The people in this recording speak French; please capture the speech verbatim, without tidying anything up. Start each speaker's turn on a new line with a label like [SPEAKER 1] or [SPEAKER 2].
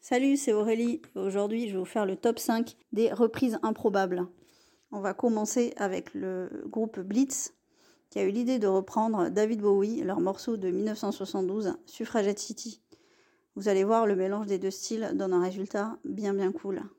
[SPEAKER 1] Salut, c'est Aurélie. Aujourd'hui, je vais vous faire le top cinq des reprises improbables. On va commencer avec le groupe Blitz, qui a eu l'idée de reprendre David Bowie, leur morceau de mille neuf cent soixante-douze, Suffragette City. Vous allez voir, le mélange des deux styles donne un résultat bien bien cool.